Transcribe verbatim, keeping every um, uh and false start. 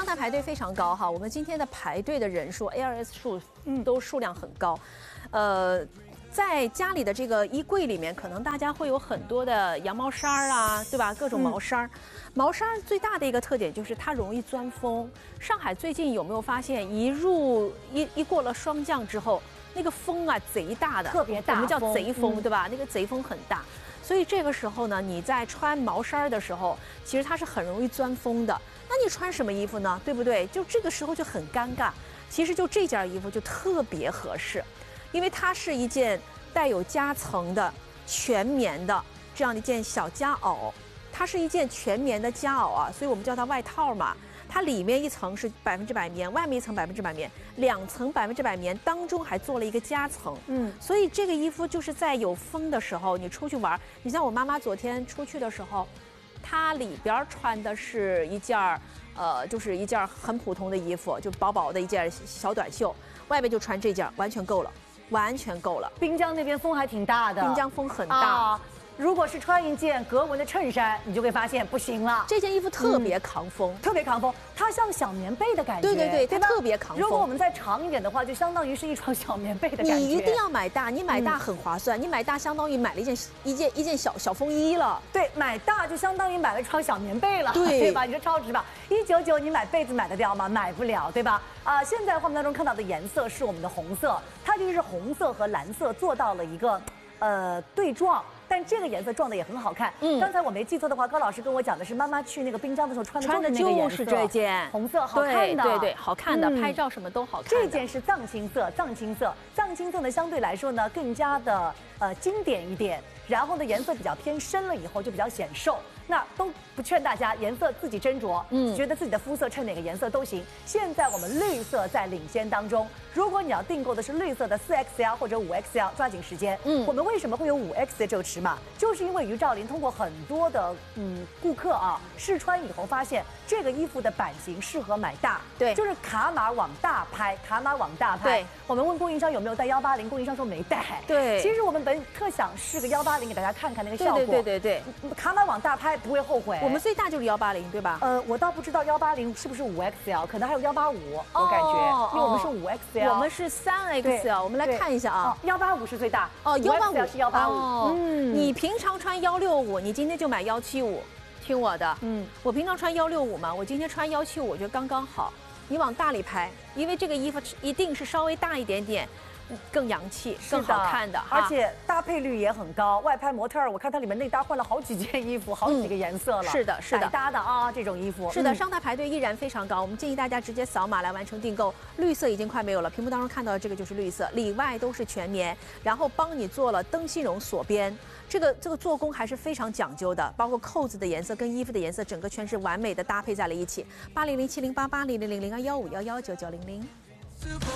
台排队非常高哈，我们今天的排队的人数 A R S 数嗯都数量很高，呃。 在家里的这个衣柜里面，可能大家会有很多的羊毛衫啊，对吧？各种毛衫、嗯、毛衫最大的一个特点就是它容易钻风。上海最近有没有发现，一入一一过了霜降之后，那个风啊贼大的， 特别大， 我们叫贼风， 嗯、 对吧？那个贼风很大，所以这个时候呢，你在穿毛衫的时候，其实它是很容易钻风的。那你穿什么衣服呢？对不对？就这个时候就很尴尬。其实就这件衣服就特别合适。 因为它是一件带有夹层的全棉的这样的一件小夹袄，它是一件全棉的夹袄啊，所以我们叫它外套嘛。它里面一层是百分之百棉，外面一层百分之百棉，两层百分之百棉，当中还做了一个夹层。嗯，所以这个衣服就是在有风的时候，你出去玩，你像我妈妈昨天出去的时候，她里边穿的是一件儿，呃，就是一件很普通的衣服，就薄薄的一件小短袖，外面就穿这件，完全够了。 完全够了。 滨江那边风还挺大的， 滨江风很大。 啊、如果是穿一件格纹的衬衫，你就会发现不行了。 这件衣服特别抗风， 嗯、特别抗风，它像小棉被的感觉。 对对对， 对它特别抗风。 如果我们再长一点的话，就相当于是一床小棉被的感觉。 你一定要买大，你买大很划算，嗯、你买大相当于买了一件一件一件小小风衣了。 对，买大就相当于买了一床小棉被了， 对, 对吧？你说超值吧？一九九你买被子买得掉吗？买不了，对吧？啊、呃，现在画面当中看到的颜色是我们的红色，它就是红色和蓝色做到了一个呃对撞。 但这个颜色撞的也很好看。嗯，刚才我没记错的话，高老师跟我讲的是妈妈去那个滨江的时候穿的穿的就是这件红色，好看的， 对对对，好看的，嗯、拍照什么都好看。 这件是藏青色，藏青色，藏青色呢相对来说呢更加的呃经典一点，然后呢颜色比较偏深了以后就比较显瘦。那都不劝大家颜色自己斟酌，嗯，觉得自己的肤色衬哪个颜色都行。现在我们绿色在领先当中，如果你要订购的是绿色的四 X L 或者五 X L， 抓紧时间。嗯，我们为什么会有五 X 的这个尺码？就是因为于兆林通过很多的嗯顾客啊试穿以后发现这个衣服的版型适合买大， 对， 就是卡码往大拍，卡码往大拍。 对， 我们问供应商有没有带幺八零，供应商说没带。 对， 其实我们本特想试个幺八零给大家看看那个效果。 对对对对对， 卡码往大拍不会后悔。 我们最大就是幺八零，对吧？ 呃，我倒不知道幺八零是不是五 X L， 可能还有幺八五，我感觉，哦、因为我们是五 X L， 我们是三 X L， 我们来看一下啊， 幺八五是最大， 哦，幺八五是幺八五。 嗯，你平常穿幺六五，你今天就买幺七五，听我的。嗯，我平常穿幺六五嘛，我今天穿幺七五，我觉得刚刚好。你往大里拍，因为这个衣服一定是稍微大一点点。 更洋气、更好看的， 而且搭配率也很高。外拍模特儿，我看它里面内搭换了好几件衣服，好几个颜色了。 是的，是的， 百搭的啊，这种衣服。 是的，上台排队依然非常高，我们建议大家直接扫码来完成订购。绿色已经快没有了，屏幕当中看到的这个就是绿色，里外都是全棉，然后帮你做了灯芯绒锁边，这个这个做工还是非常讲究的，包括扣子的颜色跟衣服的颜色，整个全是完美的搭配在了一起。八零零七零八八零零零零二幺五幺幺九九零零。